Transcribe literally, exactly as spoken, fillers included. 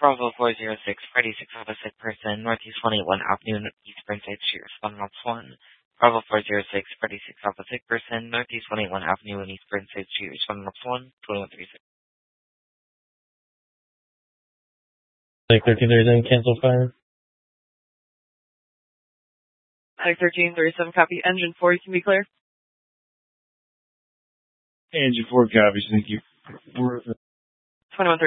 Bravo four zero six, Freddy six opposite person, Northeast one eighty-one Avenue, East Burnside Street, responding on one. Bravo four zero six, Freddy six opposite person, Northeast one eighty-one Avenue and East Burnside Street, responding on one, twenty-one thirty-six. Like thirteen thirty-seven, cancel fire. Like thirteen thirty-seven, copy. Engine four, you can be clear. Engine four copies, thank you. We're twenty-one